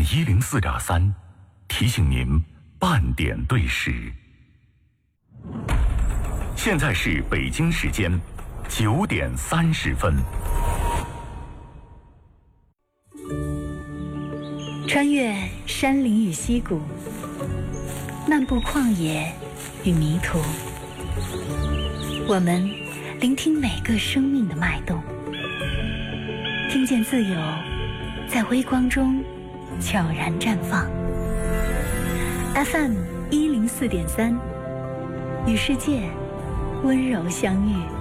104.3，提醒您半点对时。现在是北京时间9点30分。 穿越山林与溪谷，漫步旷野与迷途，我们聆听每个生命的脉动，听见自由在微光中悄然绽放。FM 104.3，与世界温柔相遇。